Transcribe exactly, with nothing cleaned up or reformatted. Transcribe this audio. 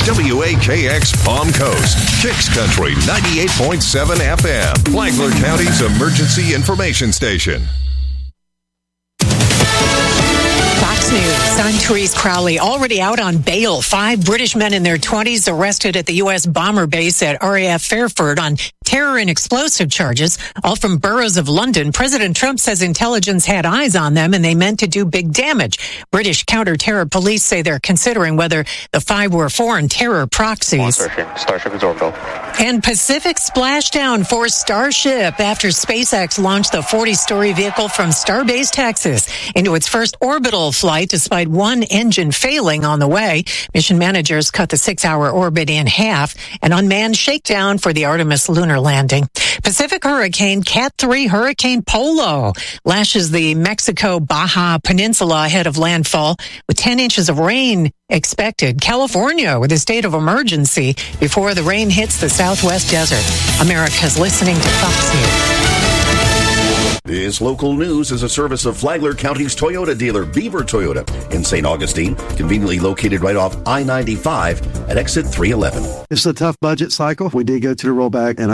W A K X Palm Coast, Kicks Country ninety-eight point seven F M, Flagler County's emergency information station. Fox News. I'm Therese Crowley. Already out on bail. Five British men in their twenties arrested at the U S bomber base at R A F Fairford on terror and explosive charges, all from boroughs of London. President Trump says intelligence had eyes on them and they meant to do big damage. British counter-terror police say they're considering whether the five were foreign terror proxies. Starship, Starship is orbital. And Pacific splashdown for Starship after SpaceX launched the forty-story vehicle from Starbase, Texas, into its first orbital flight despite one engine failing on the way. Mission managers cut the six-hour orbit in half. An unmanned shakedown for the Artemis lunar landing. Pacific hurricane Cat three Hurricane Polo lashes the Mexico Baja Peninsula ahead of landfall with ten inches of rain expected. California with a state of emergency before the rain hits the southwest desert. America's listening to Fox News. This local news is a service of Flagler County's Toyota dealer, Beaver Toyota, in Saint Augustine, conveniently located right off I ninety-five at exit three eleven. It's a tough budget cycle. We did go to the rollback, and